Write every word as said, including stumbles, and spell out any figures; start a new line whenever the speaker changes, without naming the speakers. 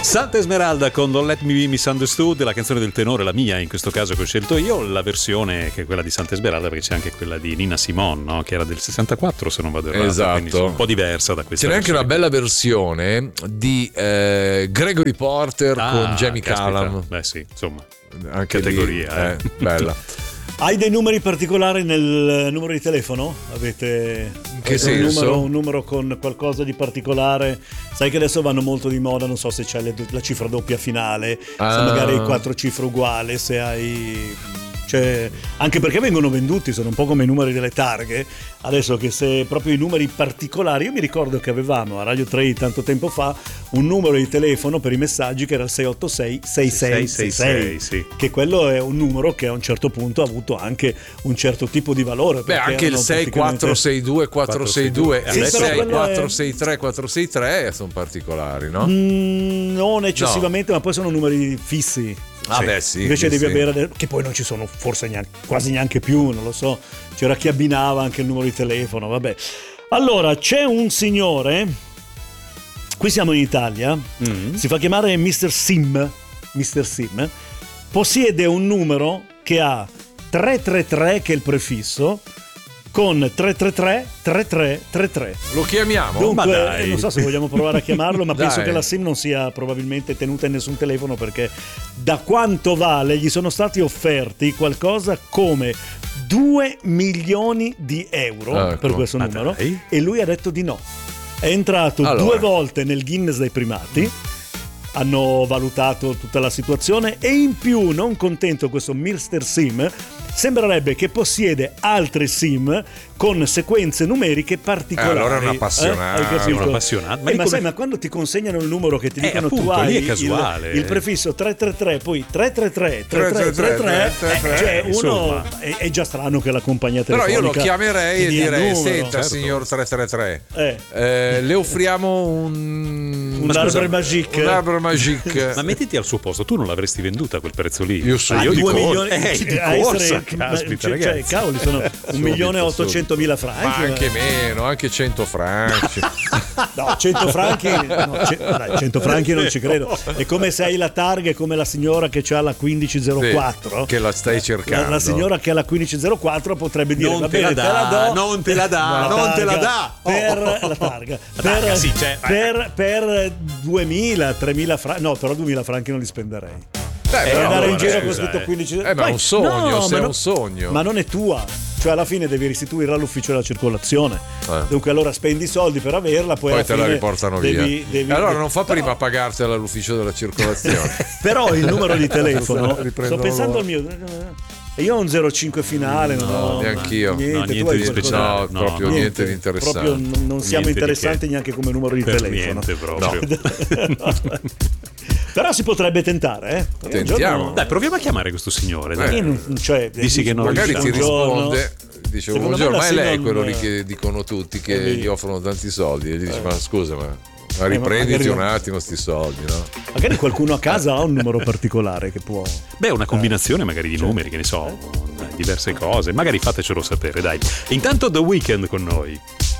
Santa Esmeralda con Don't Let Me Be Misunderstood, la canzone del tenore, la mia in questo caso che ho scelto io, la versione che è quella di Santa Esmeralda, perché c'è anche quella di Nina Simone, no? Che era del sessantaquattro se non vado errato,
esatto.
Quindi un po' diversa da questa.
C'è anche una bella versione di eh, Gregory Porter ah, con Jamie Cullum.
Beh sì, insomma,
anche
categoria
lì, eh, bella.
Hai dei numeri particolari nel numero di telefono? Avete
che
un
senso?
numero, un numero con qualcosa di particolare? Sai che adesso vanno molto di moda, non so se c'è le, la cifra doppia finale, ah. se magari hai quattro cifre uguali, se hai... Cioè, anche perché vengono venduti, sono un po' come i numeri delle targhe. Adesso che se proprio i numeri particolari, io mi ricordo che avevamo a Radio tre tanto tempo fa un numero di telefono per i messaggi che era il sei otto sei sei sei sei sei, sì. Che quello è un numero che a un certo punto ha avuto anche un certo tipo di valore.
Beh, anche il sei quattro sei due quattro sei due e il sei quattro sei tre quattro sei tre sono particolari, no?
Mm, non eccessivamente, no. Ma poi sono numeri fissi.
Ah, beh, sì,
invece
sì,
devi
sì.
avere, che poi non ci sono forse neanche, quasi neanche più, non lo so, c'era chi abbinava anche il numero di telefono, vabbè. Allora c'è un signore, qui siamo in Italia, mm. si fa chiamare mister Sim, mister Sim, possiede un numero che ha tre tre tre che è il prefisso, con tre tre tre tre tre tre tre.
Lo chiamiamo?
Dunque, ma dai. Non so se vogliamo provare a chiamarlo, ma penso
dai.
che la SIM non sia probabilmente tenuta in nessun telefono, perché da quanto vale gli sono stati offerti qualcosa come due milioni di euro ecco. per questo ma numero dai. E lui ha detto di no. È entrato allora. due volte nel Guinness dei primati. Hanno valutato tutta la situazione e in più, non contento questo mister Sim, sembrerebbe che possiede altre SIM con sequenze numeriche particolari.
Eh, allora è un appassionato.
Eh,
è
un
appassionato.
Ma, eh, ma sai, ma quando ti consegnano il numero che ti
eh,
dicono
appunto,
tu hai
è casuale.
il, il prefisso tre tre tre, poi tre tre tre tre tre tre tre, cioè uno è, è già strano che la compagnia telefonica.
Però io lo chiamerei e direi:
numero,
senta,
certo.
signor tre tre tre,
eh.
Eh, le offriamo un
un arbre magique.
Un arbre magique.
Ma mettiti al suo posto, tu non l'avresti venduta a quel prezzo lì.
Io so,
ah, io
due
dico,
milioni
eh,
di
corsa,
essere,
caspita,
cioè,
ragazzi.
Cioè, cavoli, sono un milione e ottocentomila franchi.
Ma anche meno, anche cento franchi.
No, cento franchi, no, c- dai, cento franchi non ci credo. È come se hai la targa, è come la signora che ha la quindici zero quattro.
Sì, che la stai cercando.
La, la signora che ha la quindici zero quattro potrebbe dire:
non
va
te
bene,
la
te la
dà,
do.
non te la dà,
la
non te la dà.
Per
oh.
la targa.
La
per,
targa sì, cioè,
per, per duemila, tremila franchi. No, però duemila franchi non li spenderei.
Beh,
e
però,
andare in
eh,
giro con
eh,
scritto quindici.
Eh, ma è un sogno,
no,
se
ma
è
no,
un sogno.
Ma non è tua. Cioè alla fine devi restituirla all'ufficio della circolazione.
Eh.
Dunque allora spendi i soldi per averla, poi,
poi
alla
te
fine
la riportano
devi,
via.
Devi,
allora non fa
però,
prima pagartela all'ufficio della circolazione.
Però il numero di telefono, sto pensando al mio. E io ho un zero cinque finale,
no,
no,
neanch'io.
Niente,
no, niente di speciale,
no, proprio
niente,
niente di interessante.
Proprio non, non siamo
niente
interessanti neanche come numero di
per
telefono.
Niente proprio.
No. Però si potrebbe tentare, eh?
Tentiamo.
Giorno...
Dai, proviamo a chiamare questo signore. Dai.
Eh. Non, cioè,
Dici che non
magari ti risponde. Dice buongiorno, ma è lei
non...
quello lì che dicono tutti che gli offrono tanti soldi e gli dice eh. ma scusa ma, ma riprenditi eh, ma un attimo sti soldi, no?
Magari qualcuno a casa ha un numero particolare che può.
Beh, una combinazione magari di cioè, numeri, che ne so, diverse cose. Magari fatecelo sapere, dai. Intanto The Weeknd con noi.